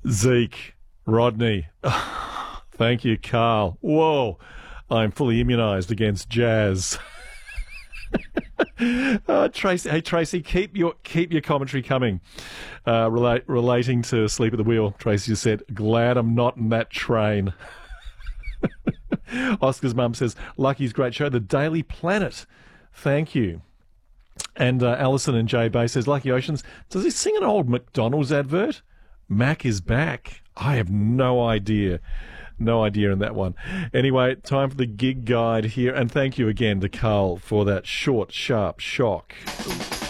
Zeke, Rodney. Thank you, Carl. Whoa, I'm fully immunised against jazz. Tracy, hey Tracy, keep your commentary coming. Relating to Sleep at the Wheel, Tracy just said, "Glad I'm not in that train." Oscar's mum says, "Lucky's great show, The Daily Planet." Thank you. And Alison and Jay Bay says, "Lucky Oceans, does he sing an old McDonald's advert? Mac is back." I have no idea. No idea in that one. Anyway, time for the gig guide here. And thank you again to Carl for that short, sharp shock.